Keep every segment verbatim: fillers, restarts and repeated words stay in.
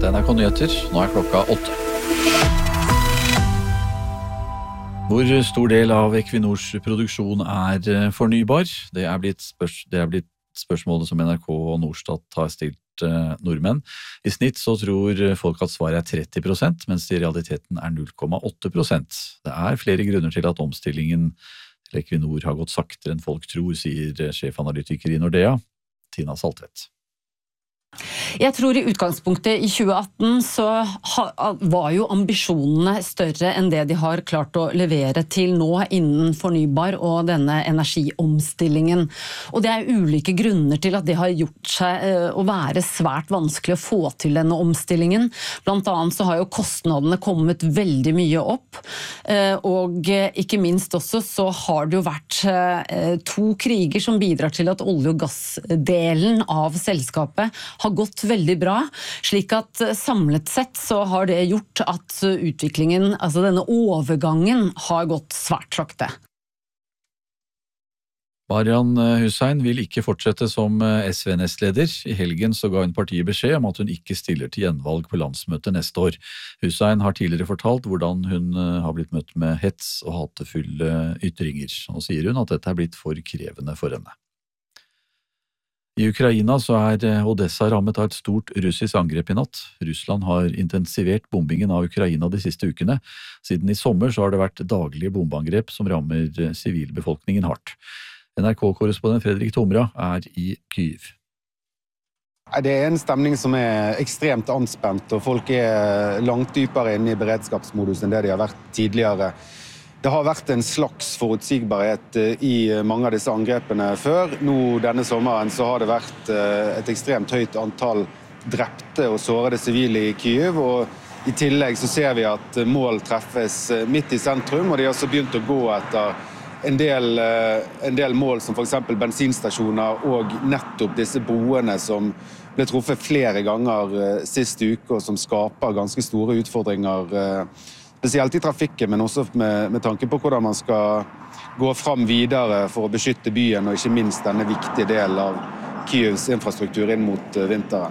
Dette er N R K Nyheter, nå er klokka åtte. Hvor stor del av Equinors produksjon er fornybar? Det er blitt, spørs, det er blitt spørsmålet som N R K og Norstat har stilt uh, nordmenn. I snitt så tror folk at svaret er tretti prosent, mens det i realiteten er null komma åtte prosent. Det er flere grunner til at omstillingen til Equinor har gått saktere enn folk tror, sier sjefanalytiker i Nordea, Tina Saltvedt. Jeg tror i utgangspunktet i tjue atten så var jo ambisjonene større enn det de har klart å levere til nå innen fornybar og denne energiomstillingen. Og det er ulike grunner til at det har gjort seg å være svært vanskelig å få til denne omstillingen. Blant annet så har jo kostnadene kommet veldig mye opp, og ikke minst også så har det jo vært to kriger som bidrar til at olje- og gassdelen av selskapet har gått veldig bra, slik at samlet sett så har det gjort at utviklingen, altså denne overgangen, har gått svært sakte. Marian Hussein vil ikke fortsette som S V-nestleder. I helgen så ga hun partiet beskjed om at hun ikke stiller til gjenvalg på landsmøtet neste år. Hussein har tidligere fortalt hvordan hun har blitt møtt med hets og hatefulle ytringer. Nå sier hun at dette er blitt for krevende for henne. I Ukraina så er Odessa rammet av et stort russisk angrep i natt. Russland har intensivert bombingen av Ukraina de siste ukene. Siden i sommer så har det vært daglige bombeangrep som rammer sivilbefolkningen hardt. N R K-korrespondent Fredrik Tomra er i Kyiv. Det er en stemning som er ekstremt anspent, og folk er langt dypere inne i beredskapsmodus enn det de har vært tidligere. Det har vært en slags forutsigbarhet i mange av disse angrepene før. Nå denne sommeren så har det vært et ekstremt høyt antall drepte og sårede sivile i Kyiv, og i tillegg så ser vi at mål treffes midt i sentrum, og de har også begynt å gå etter en del, en del mål som for eksempel bensinstasjoner og nettopp disse broene som ble truffet flere ganger siste uke, og som skaper ganske store utfordringer, spesielt i trafikken, men også med, med tanke på hvordan man skal gå fram videre for å beskytte byen, og ikke minst denne viktige delen av Kyivs infrastruktur inn mot vinteren.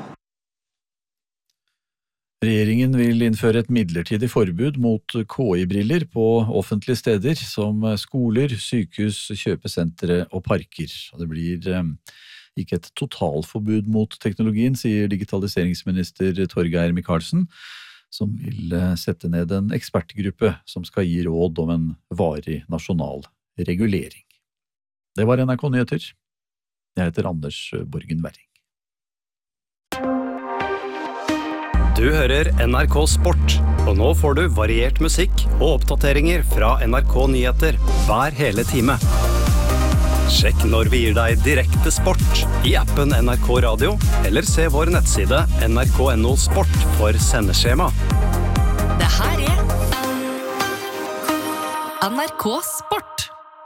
Regjeringen vil innføre et midlertidig forbud mot K I-briller på offentlige steder som skoler, sykehus, kjøpesentre og parker. Det blir ikke et totalforbud mot teknologien, sier digitaliseringsminister Torgeir Micaelsen, som vil sette ned en ekspertgruppe som skal gi råd om en varig nasjonal regulering. Det var N R K Nyheter. Jeg heter Anders Borgen Werring. Du hører N R K Sport, og nå får du variert musikk og oppdateringer fra N R K Nyheter hver hele time. Sjekk når vi gir deg direkte sport i appen N R K Radio, eller se vår nettside N R K punktum N O Sport for sendeskjema. Det her er N R K Sport.